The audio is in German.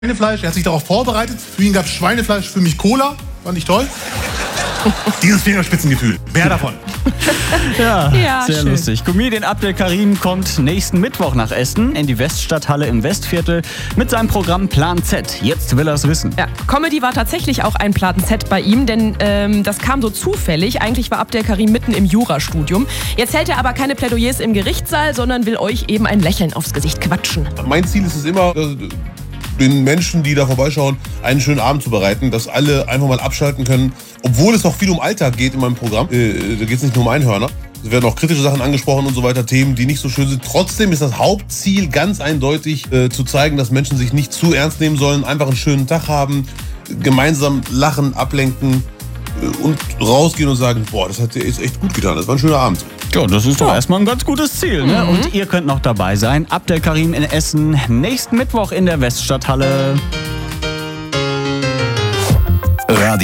Schweinefleisch. Er hat sich darauf vorbereitet. Für ihn gab es Schweinefleisch, für mich Cola. Fand ich toll. Dieses Fingerspitzengefühl. Mehr davon. Ja, sehr schön. lustig. Comedian Abdel Karim kommt nächsten Mittwoch nach Essen in die Weststadthalle im Westviertel mit seinem Programm Plan Z. Jetzt will er's wissen. Ja, Comedy war tatsächlich auch ein Plan Z bei ihm, denn das kam so zufällig. Eigentlich war Abdel Karim mitten im Jurastudium. Jetzt hält er aber keine Plädoyers im Gerichtssaal, sondern will euch eben ein Lächeln aufs Gesicht quatschen. Mein Ziel ist es immer, den Menschen, die da vorbeischauen, einen schönen Abend zu bereiten, dass alle einfach mal abschalten können. Obwohl es auch viel um Alltag geht in meinem Programm. Da geht es nicht nur um Einhörner. Es werden auch kritische Sachen angesprochen und so weiter, Themen, die nicht so schön sind. Trotzdem ist das Hauptziel ganz eindeutig zu zeigen, dass Menschen sich nicht zu ernst nehmen sollen, einfach einen schönen Tag haben, gemeinsam lachen, ablenken und rausgehen und sagen, boah, das hat dir jetzt echt gut getan, das war ein schöner Abend. Ja, das ist doch erstmal ein ganz gutes Ziel. Ne? Und ihr könnt noch dabei sein. Abdel Karim in Essen, nächsten Mittwoch in der Weststadthalle.